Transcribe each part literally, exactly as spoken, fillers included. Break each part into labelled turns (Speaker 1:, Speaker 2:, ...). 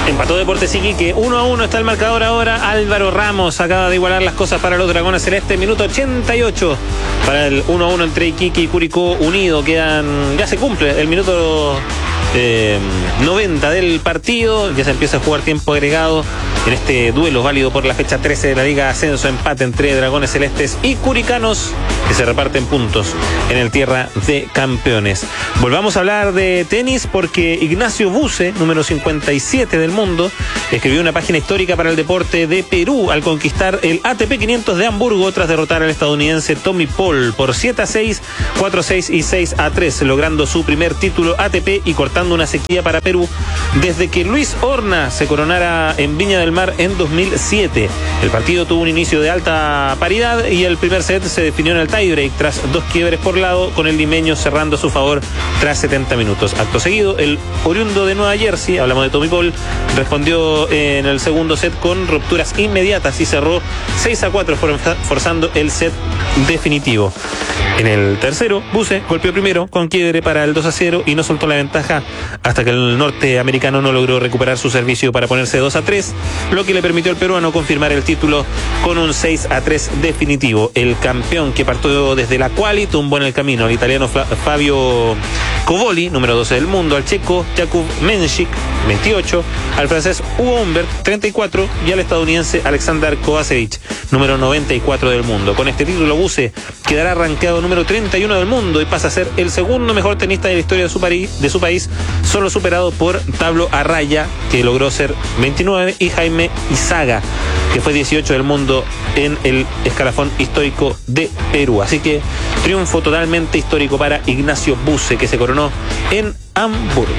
Speaker 1: Empató Deportes Iquique, uno a uno está el marcador ahora. Álvaro Ramos acaba de igualar las cosas para los Dragones Celestes, minuto ochenta y ocho para el uno a uno entre Iquique y Curicó Unido. Quedan, ya se cumple el minuto eh, noventa del partido, ya se empieza a jugar tiempo agregado en este duelo válido por la fecha trece de la Liga Ascenso, empate entre Dragones Celestes y Curicanos, que se reparten puntos en el Tierra de Campeones. Volvamos a hablar de tenis porque Ignacio Buse, número cincuenta y siete del mundo, escribió una página histórica para el deporte de Perú al conquistar el A T P quinientos de Hamburgo tras derrotar al estadounidense Tommy Paul por siete a seis, cuatro a seis y seis a tres, logrando su primer título A T P y cortando una sequía para Perú desde que Luis Horna se coronara en Viña del Mar en dos mil siete. El partido tuvo un inicio de alta paridad y el primer set se definió en el tiebreak tras dos quiebres por lado, con el limeño cerrando a su favor tras setenta minutos. Acto seguido, el oriundo de Nueva Jersey, hablamos de Tommy Paul, respondió en el segundo set con rupturas inmediatas y cerró seis a cuatro, forzando el set definitivo. En el tercero, Buse golpeó primero con quiebre para el dos a cero y no soltó la ventaja hasta que el norteamericano no logró recuperar su servicio para ponerse dos a tres, lo que le permitió al peruano confirmar el título con un seis a tres definitivo. El campeón, que partió desde la quali, tumbó en el camino al italiano Fabio Covoli, número doce del mundo, al checo Jakub Mensik, veintiocho, al francés Hugo Humbert, treinta y cuatro, y al estadounidense Alexander Kovacevic, número noventa y cuatro del mundo. Con este título, Buse quedará rankeado número treinta y uno del mundo y pasa a ser el segundo mejor tenista de la historia de su, país, de su país, solo superado por Pablo Arraya, que logró ser veintinueve, y Jaime Izaga, que fue dieciocho del mundo en el escalafón histórico de Perú. Así que triunfo totalmente histórico para Ignacio Buse, que se coronó en Hamburgo.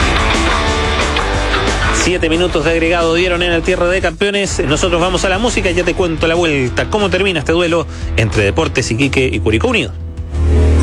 Speaker 1: Siete minutos de agregado dieron en el Tierra de Campeones. Nosotros vamos a la música y ya te cuento a la vuelta cómo termina este duelo entre Deportes Iquique y Curicó Unido.